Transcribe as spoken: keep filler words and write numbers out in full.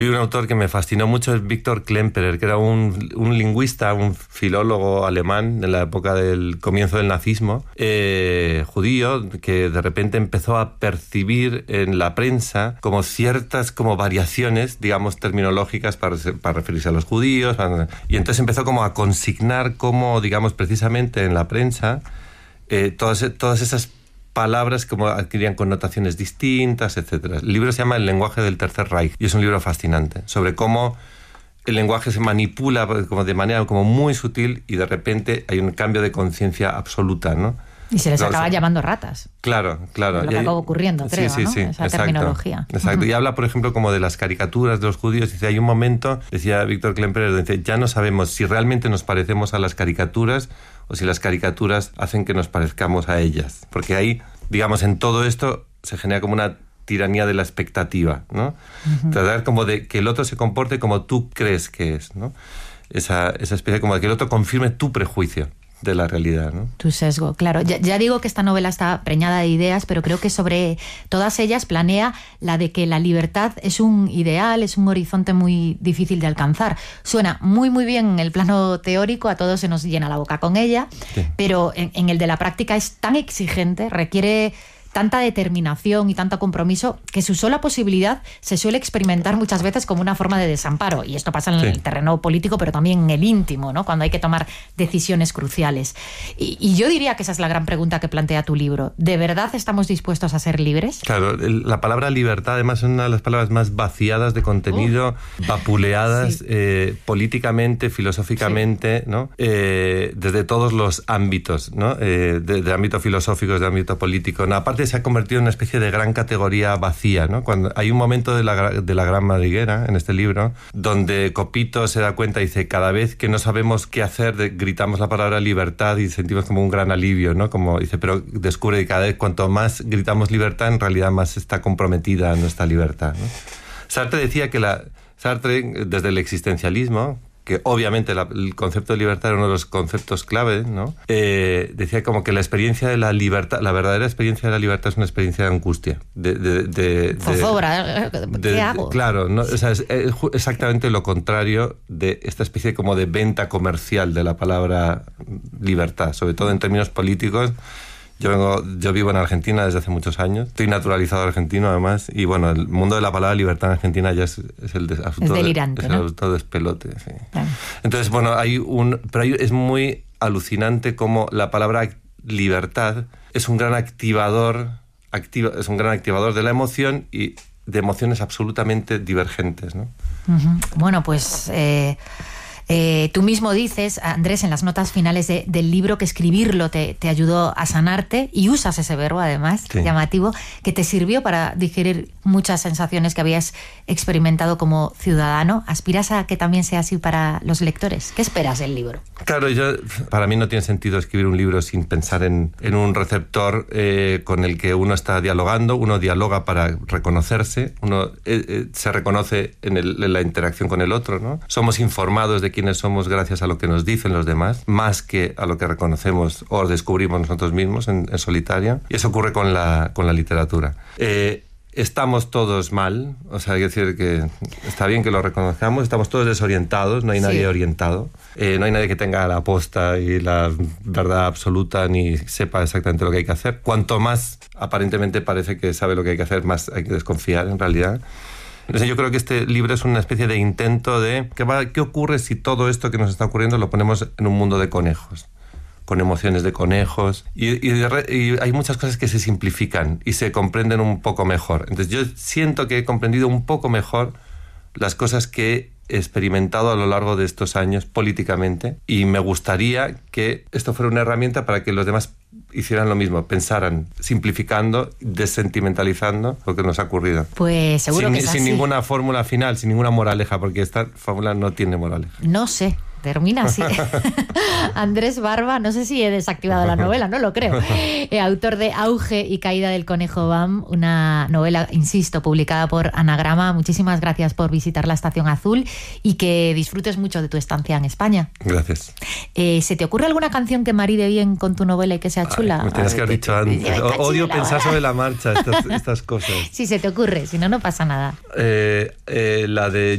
Y un autor que me fascinó mucho es Viktor Klemperer, que era un, un lingüista, un filólogo alemán en la época del comienzo del nazismo, eh, judío, que de repente empezó a percibir en la prensa como ciertas como variaciones, digamos, terminológicas para, para referirse a los judíos, para, y entonces empezó como a consignar cómo, digamos, precisamente en la prensa, eh, todas, todas esas palabras como adquirían connotaciones distintas, etcétera. El libro se llama El lenguaje del Tercer Reich y es un libro fascinante sobre cómo el lenguaje se manipula como de manera como muy sutil y de repente hay un cambio de conciencia absoluta, ¿no? Y se les claro, acaba se... llamando ratas. Claro, claro. Lo que hay... acaba ocurriendo, creo, sí, sí, ¿no? sí, Esa exacto, terminología. Exacto. Uh-huh. Y habla, por ejemplo, como de las caricaturas de los judíos. Dice, hay un momento, decía Viktor Klemperer, dice, ya no sabemos si realmente nos parecemos a las caricaturas o si las caricaturas hacen que nos parezcamos a ellas. Porque ahí, digamos, en todo esto se genera como una tiranía de la expectativa, ¿no? Uh-huh. Tratar como de que el otro se comporte como tú crees que es, ¿no? Esa, esa especie como de que el otro confirme tu prejuicio de la realidad, ¿no? Tu sesgo, claro. Ya, ya digo que esta novela está preñada de ideas, pero creo que sobre todas ellas planea la de que la libertad es un ideal, es un horizonte muy difícil de alcanzar. Suena muy, muy bien en el plano teórico, a todos se nos llena la boca con ella, sí. Pero en, en el de la práctica es tan exigente, requiere tanta determinación y tanto compromiso que su sola posibilidad se suele experimentar muchas veces como una forma de desamparo. Y esto pasa en sí. el terreno político, pero también en el íntimo, ¿no? Cuando hay que tomar decisiones cruciales. Y, y yo diría que esa es la gran pregunta que plantea tu libro. ¿De verdad estamos dispuestos a ser libres? Claro, el, la palabra libertad además es una de las palabras más vaciadas de contenido, uh. vapuleadas sí. eh, políticamente, filosóficamente, sí. ¿no? Eh, desde todos los ámbitos, ¿no? Eh, de, de ámbito filosófico, de ámbito político. No, aparte se ha convertido en una especie de gran categoría vacía, ¿no? Cuando hay un momento de la, de la Gran Madriguera, en este libro, donde Copito se da cuenta y dice, cada vez que no sabemos qué hacer, de, gritamos la palabra libertad y sentimos como un gran alivio, ¿no? Como dice, pero descubre que cada vez cuanto más gritamos libertad, en realidad más está comprometida nuestra libertad, ¿no? Sartre decía que la... Sartre, desde el existencialismo, que obviamente la, el concepto de libertad era uno de los conceptos clave, ¿no? Eh, decía como que la experiencia de la libertad, la verdadera experiencia de la libertad es una experiencia de angustia. De, de, de, Zozobra, de, ¿qué de, hago? De, claro, ¿no? O sea, es, es exactamente lo contrario de esta especie como de venta comercial de la palabra libertad, sobre todo en términos políticos. Yo, vengo, yo vivo en Argentina desde hace muchos años. Estoy naturalizado argentino, además. Y bueno, el mundo de la palabra libertad en Argentina ya es, es el de, es delirante, de, ¿no? Es el absoluto despelote. Sí. Claro. Entonces, bueno, hay un... Pero hay, es muy alucinante cómo la palabra libertad es un gran activador, activa, es un gran activador de la emoción y de emociones absolutamente divergentes, ¿no? Uh-huh. Bueno, pues... Eh... Eh, tú mismo dices, Andrés, en las notas finales de, del libro que escribirlo te, te ayudó a sanarte y usas ese verbo, además, sí. llamativo, que te sirvió para digerir muchas sensaciones que habías experimentado como ciudadano. ¿Aspiras a que también sea así para los lectores? ¿Qué esperas del libro? Claro, yo, para mí no tiene sentido escribir un libro sin pensar en, en un receptor eh, con el que uno está dialogando. Uno dialoga para reconocerse, uno eh, eh, se reconoce en, el, en la interacción con el otro, ¿no? Somos informados de quiénes somos gracias a lo que nos dicen los demás, más que a lo que reconocemos o descubrimos nosotros mismos en, en solitario. Y eso ocurre con la, con la literatura. Eh, estamos todos mal, o sea, hay que decir que está bien que lo reconozcamos, estamos todos desorientados, no hay nadie sí. orientado, eh, no hay nadie que tenga la posta y la verdad absoluta ni sepa exactamente lo que hay que hacer. Cuanto más aparentemente parece que sabe lo que hay que hacer, más hay que desconfiar en realidad. Yo creo que este libro es una especie de intento de ¿qué, va, qué ocurre si todo esto que nos está ocurriendo lo ponemos en un mundo de conejos, con emociones de conejos, y, y, de, y hay muchas cosas que se simplifican y se comprenden un poco mejor. Entonces yo siento que he comprendido un poco mejor las cosas que he experimentado a lo largo de estos años políticamente, y me gustaría que esto fuera una herramienta para que los demás hicieran lo mismo, pensaran, simplificando, desentimentalizando lo que nos ha ocurrido. Pues seguro sin, que es sin así. ninguna fórmula final, sin ninguna moraleja, porque esta fórmula no tiene moraleja. No sé. Termina así. Andrés Barba, no sé si he desactivado la novela, no lo creo. Eh, autor de Auge y Caída del Conejo Bam, una novela, insisto, publicada por Anagrama. Muchísimas gracias por visitar la Estación Azul y que disfrutes mucho de tu estancia en España. Gracias. Eh, ¿Se te ocurre alguna canción que maride bien con tu novela y que sea chula? Ay, me tienes que haber dicho antes. Odio pensar sobre la marcha estas, estas cosas. Si se te ocurre, si no, no pasa nada. Eh, eh, la de